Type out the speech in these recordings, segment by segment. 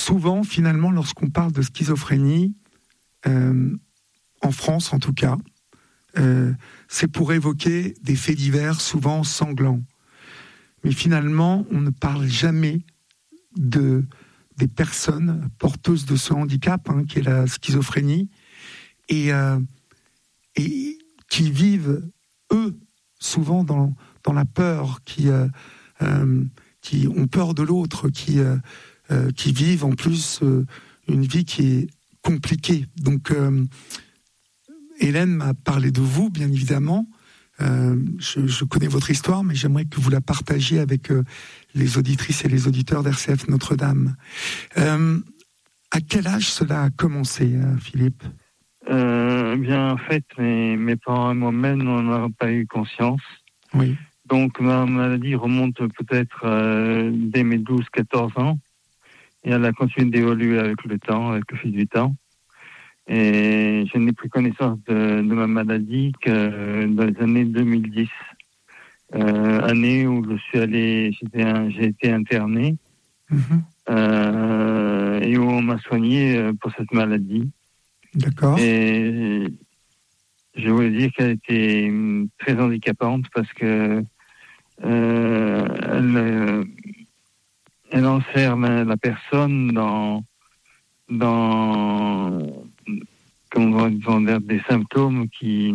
souvent, finalement, lorsqu'on parle de schizophrénie, en France en tout cas, c'est pour évoquer des faits divers, souvent sanglants. Mais finalement, on ne parle jamais des personnes porteuses de ce handicap, qui est la schizophrénie, et qui vivent, eux, souvent dans la peur, qui ont peur de l'autre, qui vivent en plus une vie qui est compliquée. Donc, Hélène m'a parlé de vous, bien évidemment. Je connais votre histoire, mais j'aimerais que vous la partagiez avec les auditrices et les auditeurs d'RCF Notre-Dame. À quel âge cela a commencé, Philippe ? En fait, mes parents et moi-même n'en avons pas eu conscience. Oui. Donc, ma maladie remonte peut-être dès mes 12-14 ans. Et elle a continué d'évoluer avec le temps, avec le fil du temps. Et je n'ai pris connaissance de ma maladie que dans les années 2010. Année où j'ai été interné. Et où on m'a soigné pour cette maladie. D'accord. Et je voulais dire qu'elle était très handicapante parce que elle enferme la personne dans comment dire, des symptômes qui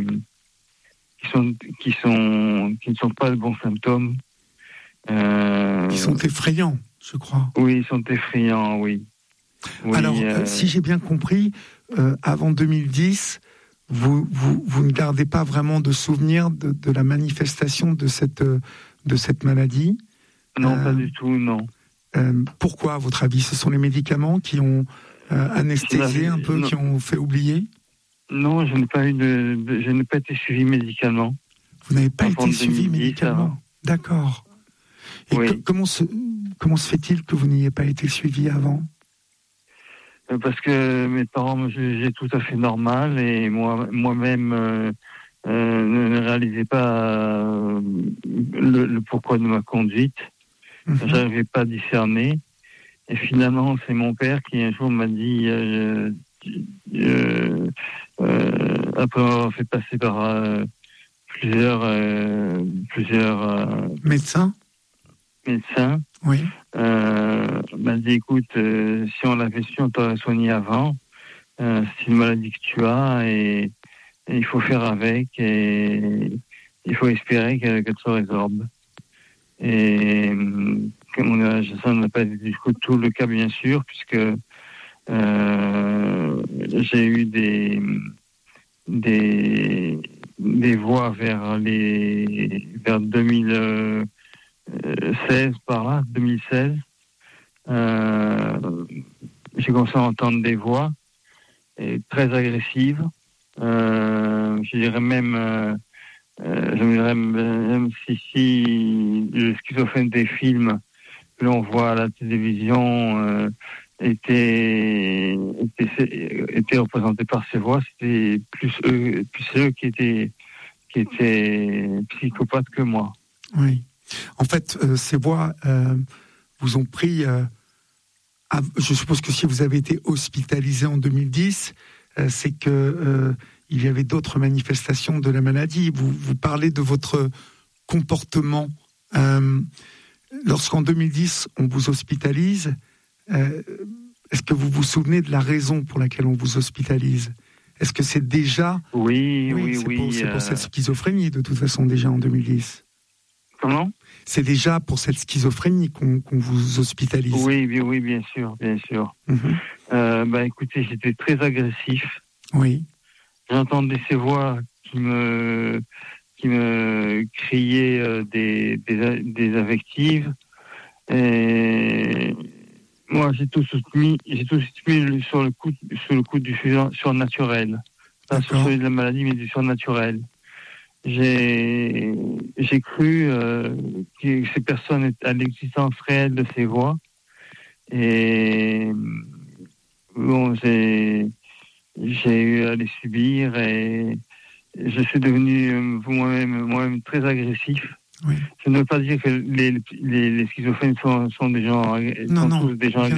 ne sont pas de bons symptômes. Qui sont effrayants, je crois. Oui, ils sont effrayants, oui. Alors, si j'ai bien compris, avant 2010, vous ne gardez pas vraiment de souvenir de la manifestation de cette maladie ? Non, pas du tout, non. Pourquoi, à votre avis ? Ce sont les médicaments qui ont anesthésié un peu, qui ont fait oublier ? Non, je n'ai pas été suivi médicalement. Vous n'avez pas été suivi médicalement ? Avant. D'accord. Et oui. Comment se fait-il que vous n'ayez pas été suivi avant ? Parce que mes parents me jugeaient tout à fait normal et moi-même ne réalisais pas le pourquoi de ma conduite. Je n'arrivais pas à discerner. Et finalement, c'est mon père qui un jour m'a dit, après avoir fait passer par plusieurs médecins, oui. M'a dit, écoute, si on l'avait su, on t'aurait soigné avant. C'est une maladie que tu as et il faut faire avec et il faut espérer qu'elle se résorbe. Et ça n'a pas été du coup tout le cas, bien sûr, puisque j'ai eu des voies vers 2016 par là, 2016. J'ai commencé à entendre des voix très agressives. Je dirais même si le schizophrène des films que l'on voit à la télévision était représenté par ces voix, c'était plus eux qui étaient psychopathes que moi. Oui. En fait, ces voix vous ont pris. Je suppose que si vous avez été hospitalisé en 2010, c'est que il y avait d'autres manifestations de la maladie. Vous parlez de votre comportement. Lorsqu'en 2010, on vous hospitalise, est-ce que vous vous souvenez de la raison pour laquelle on vous hospitalise ? Est-ce que c'est déjà... Oui. C'est pour cette schizophrénie, de toute façon, déjà en 2010. Comment ? C'est déjà pour cette schizophrénie qu'on vous hospitalise. Oui, bien sûr. Écoutez, j'étais très agressif. Oui. J'entendais ces voix qui me criaient des invectives. Et moi, j'ai tout soutenu sur le coup du surnaturel. Pas sur celui de la maladie, mais du surnaturel. J'ai cru que ces personnes étaient à l'existence réelle de ces voix. Et bon, j'ai eu à les subir et je suis devenu moi-même très agressif. Oui. Je ne veux pas dire que les schizophrènes sont des gens, tous des gens